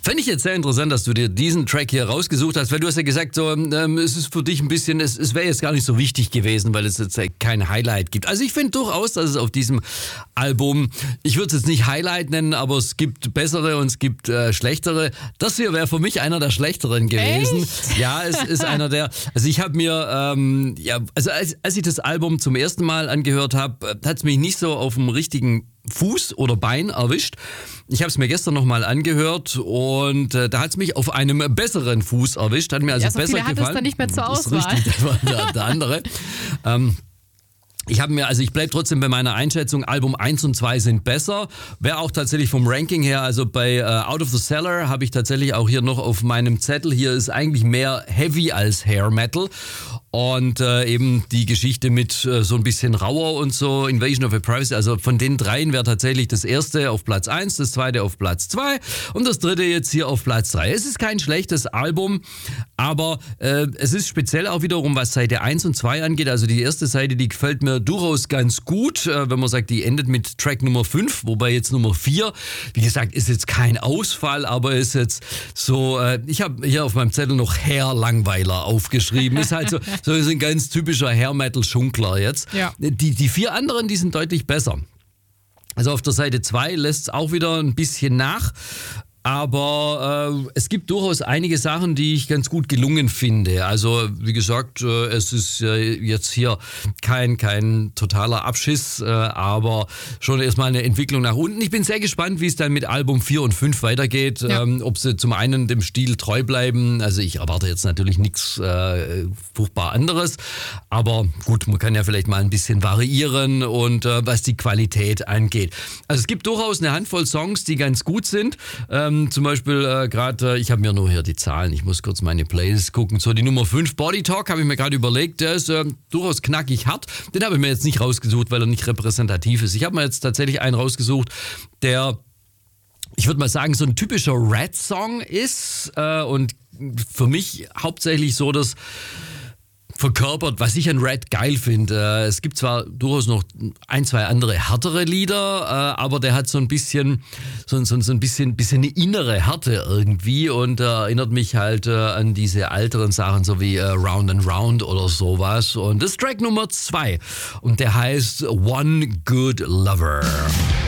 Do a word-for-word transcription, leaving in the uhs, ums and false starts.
Fände ich jetzt sehr interessant, dass du dir diesen Track hier rausgesucht hast, weil du hast ja gesagt, so, ähm, es ist für dich ein bisschen, es, es wäre jetzt gar nicht so wichtig gewesen, weil es jetzt kein Highlight gibt. Also ich finde durchaus, dass es auf diesem Album, ich würde es jetzt nicht Highlight nennen, aber es gibt bessere und es gibt äh, schlechtere. Das hier wäre für mich einer der schlechteren gewesen. Echt? Ja, es ist einer der, also ich habe mir, ähm, ja, also als, als ich das Album zum ersten Mal angehört habe, hat es mich nicht so auf dem richtigen Fuß oder Bein erwischt. Ich habe es mir gestern nochmal angehört und äh, da hat es mich auf einem besseren Fuß erwischt. Hat mir also Ja, so besser viele hat gefallen. es dann nicht mehr zur Das ist Auswahl. richtig, das war der, der andere. ähm, Ich habe mir, also ich bleibe trotzdem bei meiner Einschätzung, Album eins und zwei sind besser. Wäre auch tatsächlich vom Ranking her, also bei äh, Out of the Cellar habe ich tatsächlich auch hier noch auf meinem Zettel, hier ist eigentlich mehr Heavy als Hair Metal. Und äh, eben die Geschichte mit äh, so ein bisschen rauer und so, Invasion of a Privacy, also von den dreien wäre tatsächlich das erste auf Platz eins, das zweite auf Platz zwei und das dritte jetzt hier auf Platz drei. Es ist kein schlechtes Album, aber äh, es ist speziell auch wiederum, was Seite eins und zwei angeht, also die erste Seite, die gefällt mir durchaus ganz gut, äh, wenn man sagt, die endet mit Track Nummer fünf, wobei jetzt Nummer vier, wie gesagt, ist jetzt kein Ausfall, aber ist jetzt so, äh, ich habe hier auf meinem Zettel noch Hair Langweiler aufgeschrieben, ist halt so, so ist ein ganz typischer Hair Metal Schunkler jetzt. Ja. Die, die vier anderen, die sind deutlich besser. Also auf der Seite zwei lässt es auch wieder ein bisschen nach. Aber äh, es gibt durchaus einige Sachen, die ich ganz gut gelungen finde. Also wie gesagt, äh, es ist äh, jetzt hier kein, kein totaler Abschiss, äh, aber schon erstmal eine Entwicklung nach unten. Ich bin sehr gespannt, wie es dann mit Album vier und fünf weitergeht. Ja. Ähm, ob sie zum einen dem Stil treu bleiben. Also ich erwarte jetzt natürlich nichts äh, furchtbar anderes. Aber gut, man kann ja vielleicht mal ein bisschen variieren und äh, was die Qualität angeht. Also es gibt durchaus eine Handvoll Songs, die ganz gut sind. Ähm, Zum Beispiel äh, gerade, äh, ich habe mir nur hier die Zahlen, ich muss kurz meine Playlist gucken. So, die Nummer fünf, Body Talk, habe ich mir gerade überlegt, der ist äh, durchaus knackig hart. Den habe ich mir jetzt nicht rausgesucht, weil er nicht repräsentativ ist. Ich habe mir jetzt tatsächlich einen rausgesucht, der, ich würde mal sagen, so ein typischer Rat-Song ist äh, und für mich hauptsächlich so das verkörpert, was ich an Rat geil finde. Es gibt zwar durchaus noch ein, zwei andere härtere Lieder, aber der hat so ein bisschen so, so, so ein bisschen, bisschen eine innere Härte irgendwie und erinnert mich halt an diese älteren Sachen, so wie Round and Round oder sowas. Und das ist Track Nummer zwei und der heißt One Good Lover.